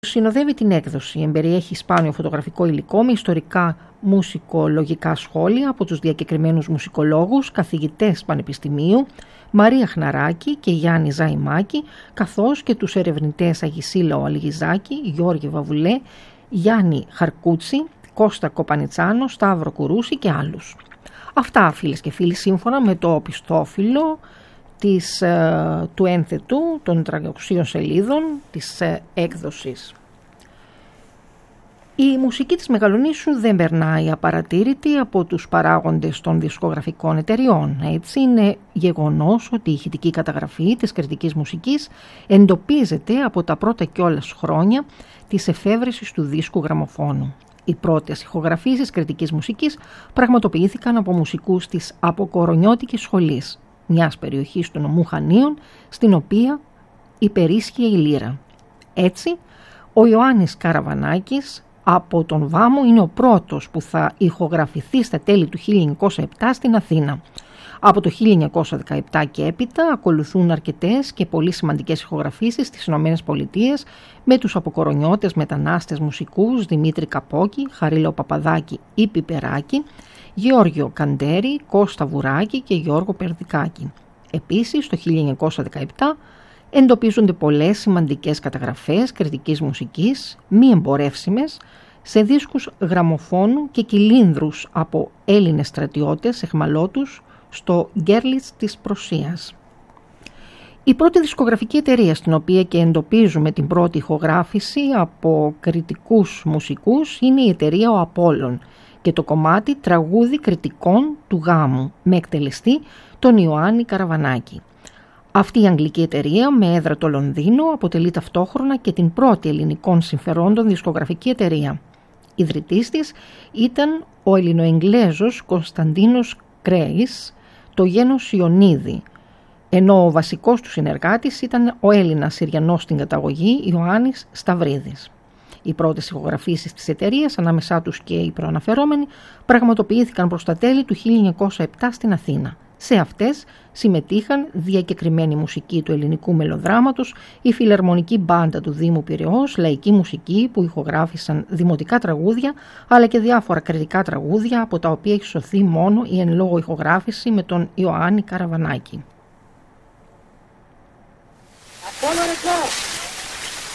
Συνοδεύει την έκδοση. Εμπεριέχει σπάνιο φωτογραφικό υλικό με ιστορικά μουσικολογικά σχόλια από τους διακεκριμένους μουσικολόγους, καθηγητές πανεπιστημίου Μαρία Χναράκη και Γιάννη Ζαϊμάκη, καθώς και τους ερευνητές Αγισίλαο Αλγιζάκη, Γιώργη Βαβουλέ, Γιάννη Χαρκούτσι, Κώστα Κοπανιτσάνο, Σταύρο Κουρούση και άλλους. Αυτά, φίλες και φίλοι, σύμφωνα με το οπισθόφυλλο του ένθετου των 300 σελίδων της έκδοσης. Η μουσική της Μεγαλονίσου δεν περνάει απαρατήρητη από τους παράγοντες των δισκογραφικών εταιριών. Έτσι, είναι γεγονός ότι η ηχητική καταγραφή της κριτικής μουσικής εντοπίζεται από τα πρώτα κιόλας χρόνια της εφεύρεσης του δίσκου γραμμοφώνου. Οι πρώτες ηχογραφήσεις κριτικής μουσικής πραγματοποιήθηκαν από μουσικούς της Αποκορονιώτικης Σχολής, μιας περιοχής του νομού Χανίων, στην οποία υπερίσχυε η λύρα. Έτσι, ο Ιωάννης Καραβανάκης από τον Βάμο είναι ο πρώτος που θα ηχογραφηθεί στα τέλη του 1907 στην Αθήνα. Από το 1917 και έπειτα ακολουθούν αρκετές και πολύ σημαντικές ηχογραφήσεις στις ΗΠΑ με τους αποκορονιώτες μετανάστες μουσικούς Δημήτρη Καπόκη, Χαρίλαο Παπαδάκη ή Πιπεράκη, Γεώργιο Καντέρη, Κώστα Βουράκη και Γιώργο Περδικάκη. Επίσης, το 1917 εντοπίζονται πολλές σημαντικές καταγραφές κριτικής μουσικής, μη εμπορεύσιμες, σε δίσκους γραμμοφώνου και κυλίνδρους από Έλληνες στρατιώτες εχμαλώτους στο Γκέρλιτς της Πρωσίας. Η πρώτη δισκογραφική εταιρεία στην οποία και εντοπίζουμε την πρώτη ηχογράφηση από κριτικούς μουσικούς είναι η εταιρεία Ο Απόλλων και το κομμάτι «Τραγούδι κριτικών του γάμου» με εκτελεστή τον Ιωάννη Καραβανάκη. Αυτή η αγγλική εταιρεία με έδρα το Λονδίνο αποτελεί ταυτόχρονα και την πρώτη ελληνικών συμφερόντων δισκογραφική εταιρεία. Ιδρυτής της ήταν ο Ελληνοεγγλέζος Κωνσταντίνος Κρέης, το γένος Ιωνίδη, ενώ ο βασικός του συνεργάτης ήταν ο Έλληνας Συριανός στην καταγωγή Ιωάννης Σταυρίδης. Οι πρώτες ηχογραφήσεις της εταιρείας, ανάμεσά τους και οι προαναφερόμενοι, πραγματοποιήθηκαν προς τα τέλη του 1907 στην Αθήνα. Σε αυτές συμμετείχαν διακεκριμένη μουσική του ελληνικού μελοδράματος, η φιλαρμονική μπάντα του Δήμου Πειραιώς, λαϊκή μουσική που ηχογράφησαν δημοτικά τραγούδια, αλλά και διάφορα κριτικά τραγούδια, από τα οποία έχει σωθεί μόνο η εν λόγω ηχογράφηση με τον Ιωάννη Καραβανάκη.